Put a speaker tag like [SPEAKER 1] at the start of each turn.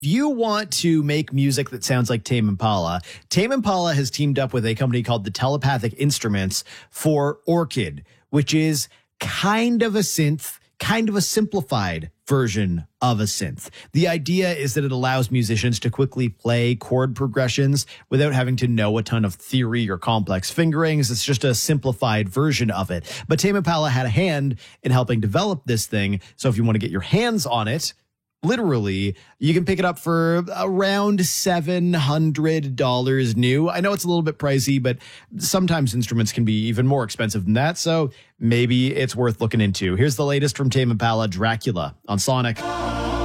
[SPEAKER 1] If you want to make music that sounds like Tame Impala has teamed up with a company called the Telepathic Instruments for Orchid, which is kind of a synth, kind of a simplified version of a synth. The idea is that it allows musicians to quickly play chord progressions without having to know a ton of theory or complex fingerings. It's just a simplified version of it. But Tame Impala had a hand in helping develop this thing. So if you want to get your hands on it, literally, you can pick it up for around $700 new. I know it's a little bit pricey, but sometimes instruments can be even more expensive than that. So maybe it's worth looking into. Here's the latest from Tame Impala, Dracula on Sonic.